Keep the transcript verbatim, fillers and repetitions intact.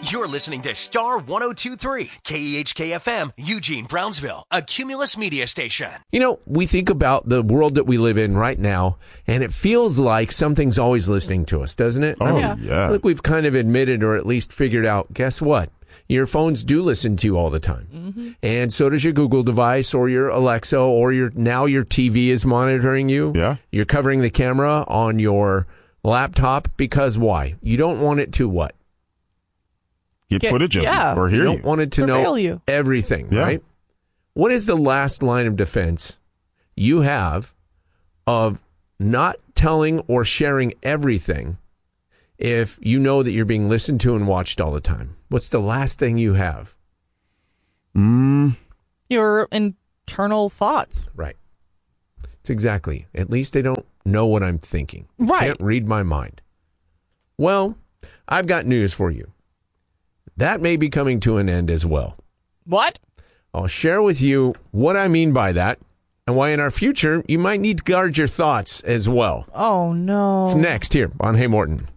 You're listening to Star one oh two point three, K E H K F M, Eugene, Brownsville, a Cumulus media station. You know, we think about the world that we live in right now, and it feels like something's always listening to us, doesn't it? Oh, yeah. yeah. I think we've kind of admitted, or at least figured out, guess what? Your phones do listen to you all the time. Mm-hmm. And so does your Google device or your Alexa, or your now your T V is monitoring you. Yeah. You're covering the camera on your laptop because why? You don't want it to what? Get, Get footage of yeah. you or hear you. you. Don't want it to Surveil know you. everything, Yeah. right? What is the last line of defense you have of not telling or sharing everything if you know that you're being listened to and watched all the time? What's the last thing you have? Mm. Your internal thoughts. Right. It's exactly. At least they don't know what I'm thinking. They Right. can't read my mind. Well, I've got news for you. That may be coming to an end as well. What? I'll share with you what I mean by that and why in our future you might need to guard your thoughts as well. Oh, no. It's next here on Hey Morton.